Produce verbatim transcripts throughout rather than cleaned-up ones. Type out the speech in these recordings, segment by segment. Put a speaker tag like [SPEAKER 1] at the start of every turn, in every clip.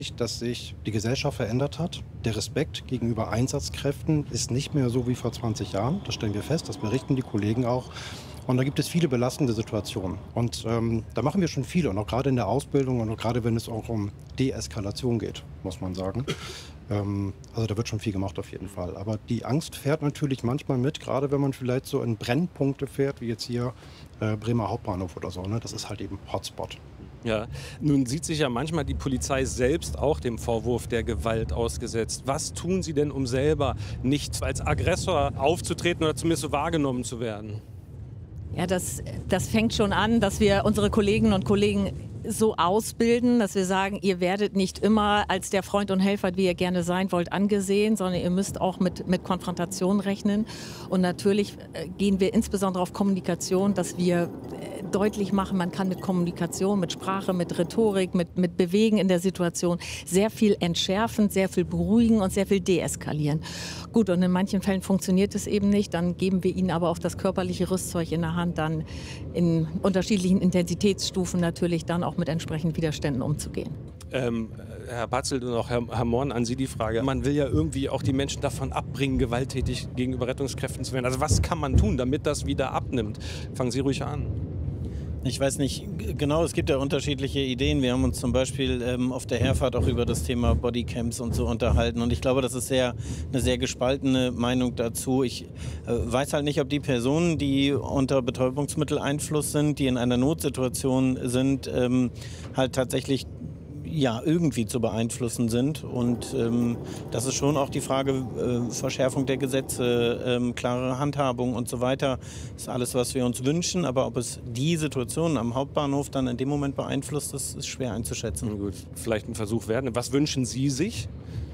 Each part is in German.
[SPEAKER 1] dass sich die Gesellschaft verändert hat. Der Respekt gegenüber Einsatzkräften ist nicht mehr so wie vor zwanzig Jahren. Das stellen wir fest, das berichten die Kollegen auch. Und da gibt es viele belastende Situationen. Und ähm, da machen wir schon viel. Und auch gerade in der Ausbildung und auch gerade wenn es auch um Deeskalation geht, muss man sagen. Ähm, also da wird schon viel gemacht auf jeden Fall. Aber die Angst fährt natürlich manchmal mit, gerade wenn man vielleicht so in Brennpunkte fährt, wie jetzt hier äh, Bremer Hauptbahnhof oder so. Ne? Das ist halt eben Hotspot.
[SPEAKER 2] Ja, nun sieht sich ja manchmal die Polizei selbst auch dem Vorwurf der Gewalt ausgesetzt. Was tun Sie denn, um selber nicht als Aggressor aufzutreten oder zumindest so wahrgenommen zu werden?
[SPEAKER 3] Ja, das, das fängt schon an, dass wir unsere Kolleginnen und Kollegen so ausbilden, dass wir sagen, ihr werdet nicht immer als der Freund und Helfer, wie ihr gerne sein wollt, angesehen, sondern ihr müsst auch mit, mit Konfrontation rechnen. Und natürlich äh, gehen wir insbesondere auf Kommunikation, dass wir äh, deutlich machen, man kann mit Kommunikation, mit Sprache, mit Rhetorik, mit, mit Bewegen in der Situation sehr viel entschärfen, sehr viel beruhigen und sehr viel deeskalieren. Gut, und in manchen Fällen funktioniert es eben nicht, dann geben wir ihnen aber auch das körperliche Rüstzeug in der Hand, dann in unterschiedlichen Intensitätsstufen natürlich dann auch mit entsprechenden Widerständen umzugehen.
[SPEAKER 2] Ähm, Herr Batzelt und auch Herr, Herr Morn, an Sie die Frage. Man will ja irgendwie auch die Menschen davon abbringen, gewalttätig gegenüber Rettungskräften zu werden. Also was kann man tun, damit das wieder abnimmt? Fangen Sie ruhig an.
[SPEAKER 4] Ich weiß nicht genau, es gibt ja unterschiedliche Ideen. Wir haben uns zum Beispiel ähm, auf der Herfahrt auch über das Thema Bodycams und so unterhalten. Und ich glaube, das ist sehr, eine sehr gespaltene Meinung dazu. Ich äh, weiß halt nicht, ob die Personen, die unter Betäubungsmitteleinfluss sind, die in einer Notsituation sind, ähm, halt tatsächlich ja, irgendwie zu beeinflussen sind. Und ähm, das ist schon auch die Frage, äh, Verschärfung der Gesetze, ähm, klare Handhabung und so weiter. Das ist alles, was wir uns wünschen. Aber ob es die Situation am Hauptbahnhof dann in dem Moment beeinflusst, das ist schwer einzuschätzen.
[SPEAKER 2] Na gut, vielleicht ein Versuch werden. Was wünschen Sie sich?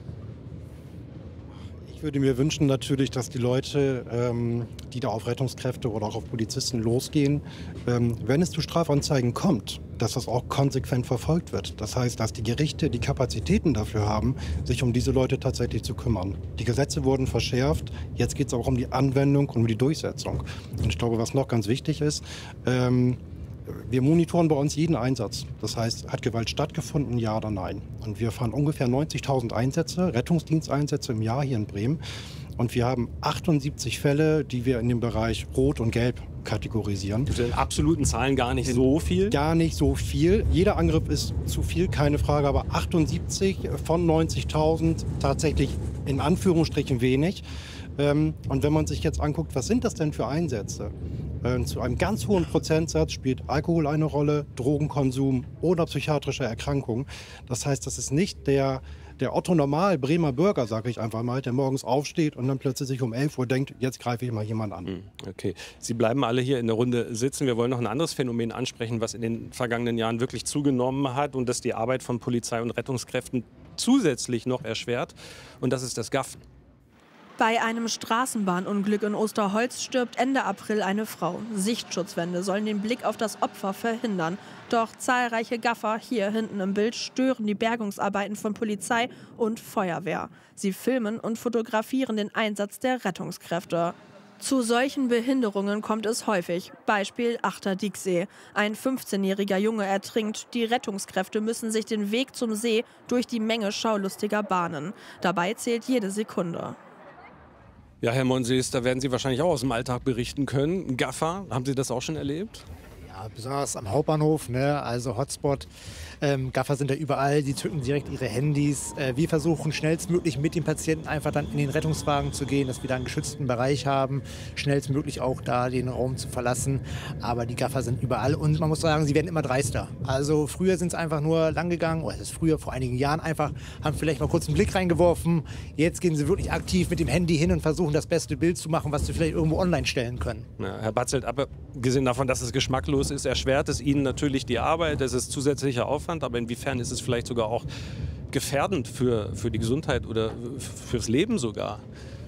[SPEAKER 1] Ich würde mir wünschen natürlich, dass die Leute, ähm, die da auf Rettungskräfte oder auch auf Polizisten losgehen, ähm, wenn es zu Strafanzeigen kommt, dass das auch konsequent verfolgt wird. Das heißt, dass die Gerichte die Kapazitäten dafür haben, sich um diese Leute tatsächlich zu kümmern. Die Gesetze wurden verschärft, jetzt geht es auch um die Anwendung und um die Durchsetzung. Und ich glaube, was noch ganz wichtig ist, ähm, wir monitoren bei uns jeden Einsatz. Das heißt, hat Gewalt stattgefunden, ja oder nein? Und wir fahren ungefähr neunzigtausend Einsätze, Rettungsdiensteinsätze im Jahr hier in Bremen. Und wir haben achtundsiebzig Fälle, die wir in dem Bereich Rot und Gelb kategorisieren.
[SPEAKER 2] Das sind in absoluten Zahlen gar nicht so viel?
[SPEAKER 1] Gar nicht so viel. Jeder Angriff ist zu viel, keine Frage. Aber achtundsiebzig von neunzigtausend tatsächlich in Anführungsstrichen wenig. Und wenn man sich jetzt anguckt, was sind das denn für Einsätze? Zu einem ganz hohen Prozentsatz spielt Alkohol eine Rolle, Drogenkonsum oder psychiatrische Erkrankungen. Das heißt, das ist nicht der, der Otto-Normal Bremer Bürger, sage ich einfach mal, der morgens aufsteht und dann plötzlich sich um elf Uhr denkt, jetzt greife ich mal jemanden an.
[SPEAKER 2] Okay, Sie bleiben alle hier in der Runde sitzen. Wir wollen noch ein anderes Phänomen ansprechen, was in den vergangenen Jahren wirklich zugenommen hat und das die Arbeit von Polizei und Rettungskräften zusätzlich noch erschwert. Und das ist das Gaffen.
[SPEAKER 5] Bei einem Straßenbahnunglück in Osterholz stirbt Ende April eine Frau. Sichtschutzwände sollen den Blick auf das Opfer verhindern. Doch zahlreiche Gaffer, hier hinten im Bild, stören die Bergungsarbeiten von Polizei und Feuerwehr. Sie filmen und fotografieren den Einsatz der Rettungskräfte. Zu solchen Behinderungen kommt es häufig. Beispiel Achter Dieksee. Ein fünfzehnjähriger Junge ertrinkt. Die Rettungskräfte müssen sich den Weg zum See durch die Menge schaulustiger bahnen. Dabei zählt jede Sekunde.
[SPEAKER 2] Ja, Herr Monsees, da werden Sie wahrscheinlich auch aus dem Alltag berichten können. Gaffer, haben Sie das auch schon erlebt?
[SPEAKER 6] Ja, besonders am Hauptbahnhof, ne? Also Hotspot. Ähm, Gaffer sind da überall, die zücken direkt ihre Handys. Äh, wir versuchen schnellstmöglich mit den Patienten einfach dann in den Rettungswagen zu gehen, dass wir da einen geschützten Bereich haben, schnellstmöglich auch da den Raum zu verlassen. Aber die Gaffer sind überall und man muss sagen, sie werden immer dreister. Also früher sind es einfach nur lang gegangen, oder es ist früher, vor einigen Jahren einfach, haben vielleicht mal kurz einen Blick reingeworfen. Jetzt gehen sie wirklich aktiv mit dem Handy hin und versuchen das beste Bild zu machen, was sie vielleicht irgendwo online stellen können.
[SPEAKER 2] Ja, Herr Batzelt, abgesehen davon, dass es geschmacklos ist, erschwert es Ihnen natürlich die Arbeit, es ist zusätzlicher Aufwand. Aber inwiefern ist es vielleicht sogar auch gefährdend für, für die Gesundheit oder fürs Leben sogar?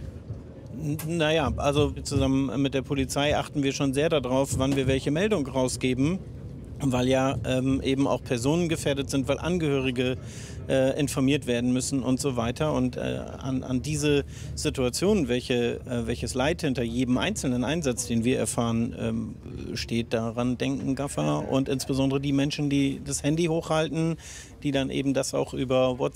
[SPEAKER 4] Naja, also zusammen mit der Polizei achten wir schon sehr darauf, wann wir welche Meldung rausgeben, weil ja ähm, eben auch Personen gefährdet sind, weil Angehörige äh, informiert werden müssen und so weiter. Und äh, an, an diese Situation, welche, äh, welches Leid hinter jedem einzelnen Einsatz, den wir erfahren, ähm, steht, daran denken Gaffer und insbesondere die Menschen, die das Handy hochhalten, die dann eben das auch über WhatsApp